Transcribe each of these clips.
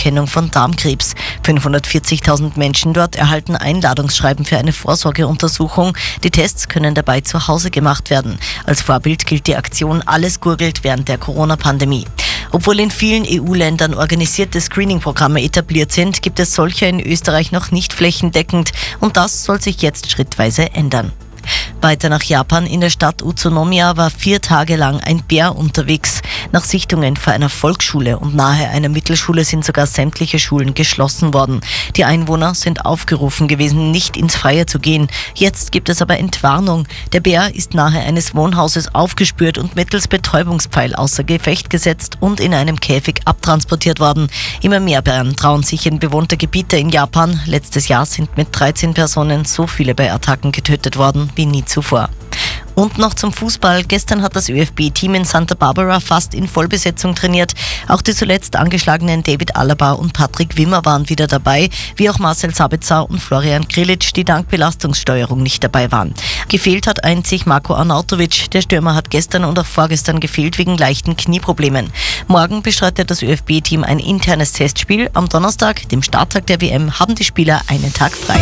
Früherkennung von Darmkrebs. 540.000 Menschen dort erhalten Einladungsschreiben für eine Vorsorgeuntersuchung. Die Tests können dabei zu Hause gemacht werden. Als Vorbild gilt die Aktion Alles gurgelt während der Corona-Pandemie. Obwohl in vielen EU-Ländern organisierte Screening-Programme etabliert sind, gibt es solche in Österreich noch nicht flächendeckend und das soll sich jetzt schrittweise ändern. Weiter nach Japan. In der Stadt Utsunomiya war 4 Tage lang ein Bär unterwegs. Nach Sichtungen vor einer Volksschule und nahe einer Mittelschule sind sogar sämtliche Schulen geschlossen worden. Die Einwohner sind aufgerufen gewesen, nicht ins Freie zu gehen. Jetzt gibt es aber Entwarnung. Der Bär ist nahe eines Wohnhauses aufgespürt und mittels Betäubungspfeil außer Gefecht gesetzt und in einem Käfig abtransportiert worden. Immer mehr Bären trauen sich in bewohnte Gebiete in Japan. Letztes Jahr sind mit 13 Personen so viele Bärattacken getötet worden wie nie zuvor. Und noch zum Fußball. Gestern hat das ÖFB-Team in Santa Barbara fast in Vollbesetzung trainiert. Auch die zuletzt angeschlagenen David Alaba und Patrick Wimmer waren wieder dabei, wie auch Marcel Sabitzer und Florian Grillitsch, die dank Belastungssteuerung nicht dabei waren. Gefehlt hat einzig Marko Arnautovic. Der Stürmer hat gestern und auch vorgestern gefehlt wegen leichten Knieproblemen. Morgen bestreitet das ÖFB-Team ein internes Testspiel. Am Donnerstag, dem Starttag der WM, haben die Spieler einen Tag frei.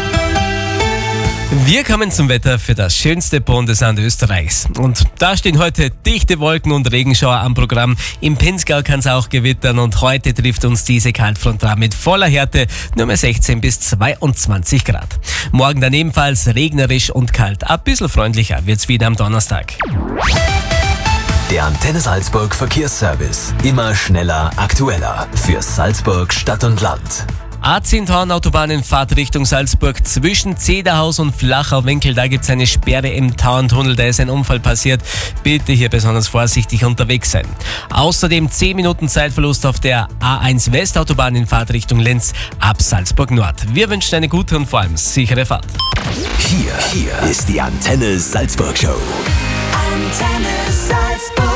Wir kommen zum Wetter für das schönste Bundesland Österreichs. Und da stehen heute dichte Wolken und Regenschauer am Programm. Im Pinzgau kann es auch gewittern und heute trifft uns diese Kaltfront dran mit voller Härte, nur mehr 16 bis 22 Grad. Morgen dann ebenfalls regnerisch und kalt. Ein bisschen freundlicher wird's wieder am Donnerstag. Der Antenne Salzburg Verkehrsservice. Immer schneller, aktueller. Für Salzburg Stadt und Land. A10 Autobahn in Fahrtrichtung Salzburg zwischen Zederhaus und Flachau-Winkel. Da gibt es eine Sperre im Tauerntunnel, da ist ein Unfall passiert. Bitte hier besonders vorsichtig unterwegs sein. Außerdem 10 Minuten Zeitverlust auf der A1 Westautobahn in Fahrtrichtung Linz ab Salzburg Nord. Wir wünschen eine gute und vor allem sichere Fahrt. Hier ist die Antenne Salzburg Show. Antenne Salzburg.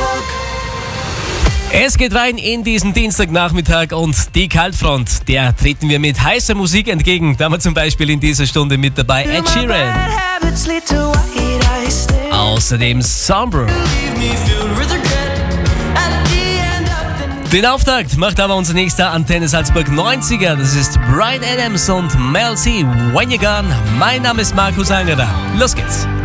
Es geht rein in diesen Dienstagnachmittag und die Kaltfront, der treten wir mit heißer Musik entgegen. Da haben wir zum Beispiel in dieser Stunde mit dabei Ed Sheeran. Außerdem Sombra. Den Auftakt macht aber unser nächster Antenne Salzburg 90er. Das ist Bryan Adams und Mel C. When You're Gone. Mein Name ist Markus Angerer. Los geht's.